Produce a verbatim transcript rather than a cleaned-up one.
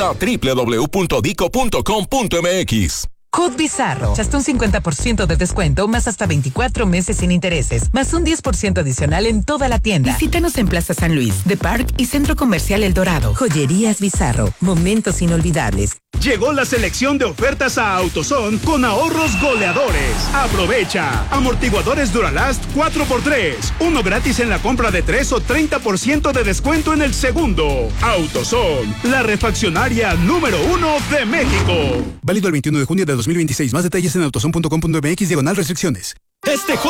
Visita doble u doble u doble u punto dico punto com punto eme equis. Code Bizarro. Hasta un cincuenta por ciento de descuento, más hasta veinticuatro meses sin intereses, más un diez por ciento adicional en toda la tienda. Visítanos en Plaza San Luis, The Park y Centro Comercial El Dorado. Joyerías Bizarro. Momentos inolvidables. Llegó la selección de ofertas a AutoZone con ahorros goleadores. Aprovecha. Amortiguadores Duralast cuatro por tres. Uno gratis en la compra de tres o treinta por ciento de descuento en el segundo. AutoZone, la refaccionaria número uno de México. Válido el veintiuno de junio de dos mil veintiséis. Más detalles en autozone punto com punto eme equis diagonal restricciones. Este